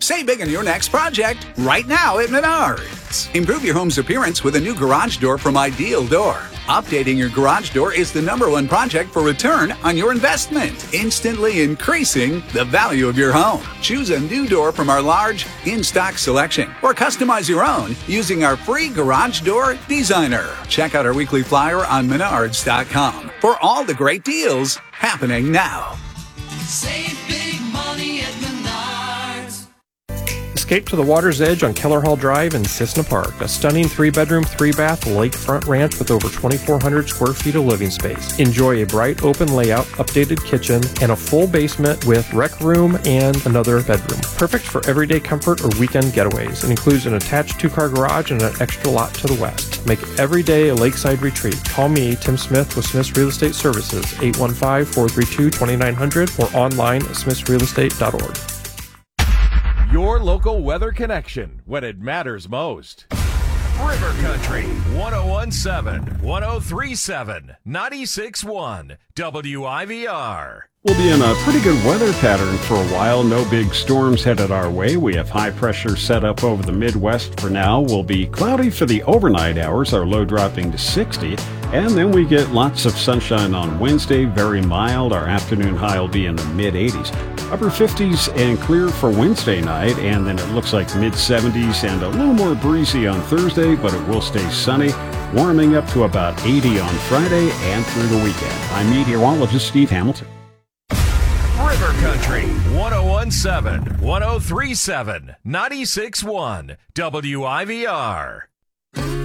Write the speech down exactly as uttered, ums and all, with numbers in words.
Save big on your next project right now at Menards. Improve your home's appearance with a new garage door from Ideal Door. Updating your garage door is the number one project for return on your investment, instantly increasing the value of your home. Choose a new door from our large in-stock selection or customize your own using our free Garage Door Designer. Check out our weekly flyer on menards dot com for all the great deals happening now. Save big money at Menards. Escape to the water's edge on Keller Hall Drive in Cissna Park, a stunning three-bedroom, three-bath lakefront ranch with over twenty-four hundred square feet of living space. Enjoy a bright, open layout, updated kitchen, and a full basement with rec room and another bedroom. Perfect for everyday comfort or weekend getaways. It includes an attached two-car garage and an extra lot to the west. Make every day a lakeside retreat. Call me, Tim Smith, with Smith's Real Estate Services, eight one five, four three two, two nine zero zero or online at smiths real estate dot org. Your local weather connection when it matters most. River Country, one oh one point seven, one oh three point seven, ninety-six point one, W I V R. We'll be in a pretty good weather pattern for a while. No big storms headed our way. We have high pressure set up over the Midwest for now. We'll be cloudy for the overnight hours, our low dropping to sixty. And then we get lots of sunshine on Wednesday, very mild. Our afternoon high will be in the mid eighties. Upper fifties and clear for Wednesday night, and then it looks like mid seventies and a little more breezy on Thursday, but it will stay sunny, warming up to about eighty on Friday and through the weekend. I'm meteorologist Steve Hamilton. River Country, one oh one point seven, one oh three point seven, ninety-six point one, W I V R.